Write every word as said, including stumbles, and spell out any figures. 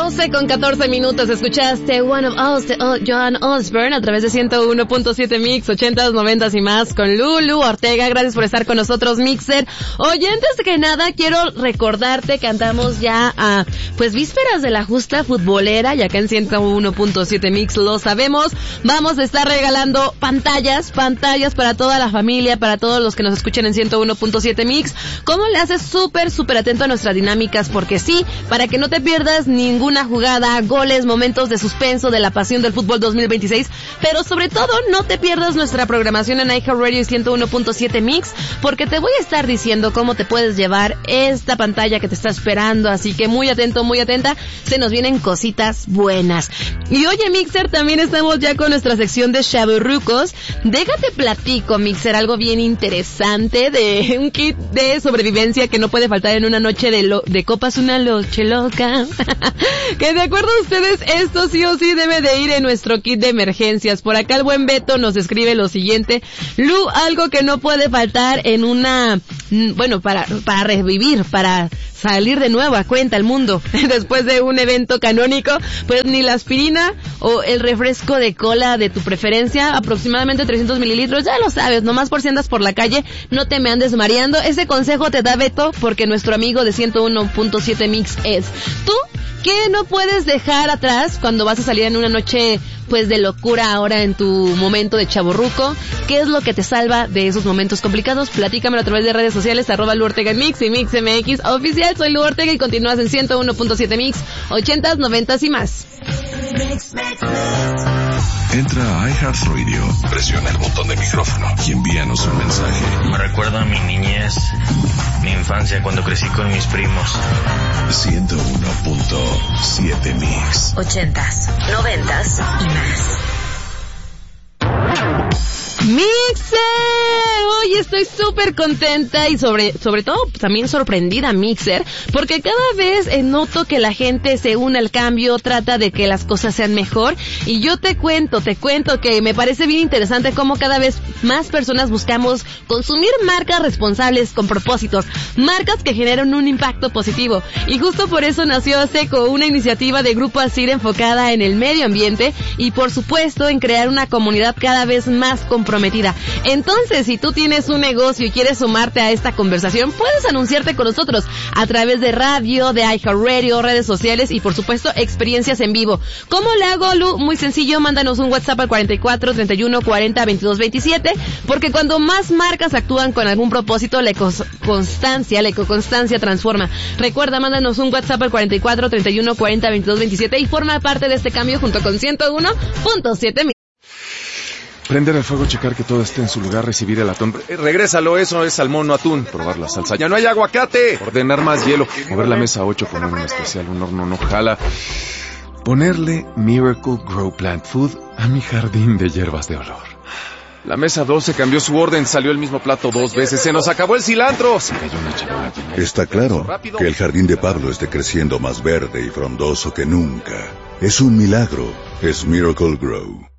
doce con catorce minutos, escuchaste One of Us de oh, Joan Osborne a través de ciento uno punto siete Mix, ochentas, noventas y más con Lulu Ortega. Gracias por estar con nosotros, Mixer. Oye, antes que nada, quiero recordarte que andamos ya a, pues, vísperas de la justa futbolera, y acá en ciento uno punto siete Mix lo sabemos. Vamos a estar regalando pantallas, pantallas para toda la familia, para todos los que nos escuchen en ciento uno punto siete Mix. ¿Cómo le haces? Súper, súper atento a nuestras dinámicas, porque sí, para que no te pierdas ninguna jugada, goles, momentos de suspenso de la pasión del fútbol dos mil veintiséis, pero sobre todo no te pierdas nuestra programación en iHeartRadio y ciento uno punto siete Mix, porque te voy a estar diciendo cómo te puedes llevar esta pantalla que te está esperando, así que muy atento, muy atenta, se nos vienen cositas buenas. Y oye, Mixer, también estamos ya con nuestra sección de chavorrucos. Déjate platico, Mixer, algo bien interesante de un kit de sobrevivencia que no puede faltar en una noche de, lo, de copas, una noche loca. Que de acuerdo a ustedes, esto sí o sí debe de ir en nuestro kit de emergencias. Por acá el buen Beto nos escribe lo siguiente: Lu, algo que no puede faltar en una, bueno, para, para revivir, para salir de nuevo a cuenta al mundo después de un evento canónico, pues ni la aspirina o el refresco de cola de tu preferencia, aproximadamente trescientos mililitros, ya lo sabes, nomás por si andas por la calle, no te me andes mareando. Ese consejo te da Beto porque nuestro amigo de ciento uno punto siete Mix es: ¿tú qué no puedes dejar atrás cuando vas a salir en una noche, pues, de locura ahora en tu momento de chavorruco? ¿Qué es lo que te salva de esos momentos complicados? Platícamelo a través de redes sociales, arroba Lu Ortega en Mix y Mix M X oficial. Soy Lu Ortega y continúas en ciento uno punto siete Mix, ochentas, noventas y más. Entra a iHeartRadio, presiona el botón de micrófono y envíanos un mensaje. Me recuerda a mi niñez, mi infancia cuando crecí con mis primos. ciento uno punto siete Mix. Ochentas, noventas y más. Mixer, hoy estoy súper contenta y sobre sobre todo también sorprendida, Mixer, porque cada vez eh, noto que la gente se une al cambio, trata de que las cosas sean mejor, y yo te cuento, te cuento que me parece bien interesante cómo cada vez más personas buscamos consumir marcas responsables con propósitos, marcas que generan un impacto positivo, y justo por eso nació Seco, una iniciativa de Grupo Asir enfocada en el medio ambiente y por supuesto en crear una comunidad cada vez más comprometida. Entonces, si tú tienes un negocio y quieres sumarte a esta conversación, puedes anunciarte con nosotros a través de radio, de iHeartRadio, redes sociales y por supuesto experiencias en vivo. ¿Cómo le hago, Lu? Muy sencillo, mándanos un WhatsApp al cuarenta y cuatro, treinta y uno, cuarenta, veintidós, veintisiete, porque cuando más marcas actúan con algún propósito, la ecoconstancia, la ecoconstancia transforma. Recuerda, mándanos un WhatsApp al cuarenta y cuatro, treinta y uno, cuarenta, veintidós, veintisiete y forma parte de este cambio junto con ciento uno punto siete. Prender el fuego, checar que todo esté en su lugar, recibir el atún. Eh, regrésalo, eso es salmón, no atún. Probar la salsa. ¡Ya no hay aguacate! Ordenar más hielo. Mover la mesa ocho, poner un especial, un horno no jala. Ponerle Miracle Grow Plant Food a mi jardín de hierbas de olor. La mesa doce cambió su orden, salió el mismo plato dos veces. ¡Se nos acabó el cilantro! Se cayó una charola llena. Está claro que el jardín de Pablo esté creciendo más verde y frondoso que nunca. Es un milagro. Es Miracle Grow.